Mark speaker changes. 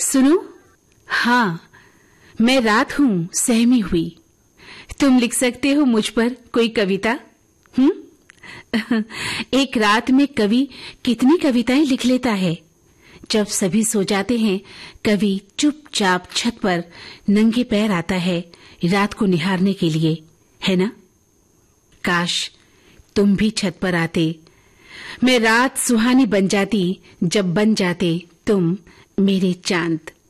Speaker 1: सुनो, हाँ, मैं रात हूँ सहमी हुई। तुम लिख सकते हो मुझ पर कोई कविता? एक रात में कवि कितनी कविताएं लिख लेता है। जब सभी सो जाते हैं, कवि चुपचाप छत पर नंगे पैर आता है रात को निहारने के लिए, है ना? काश तुम भी छत पर आते। मैं रात सुहानी बन जाती जब बन जाते तुम मेरे चांद।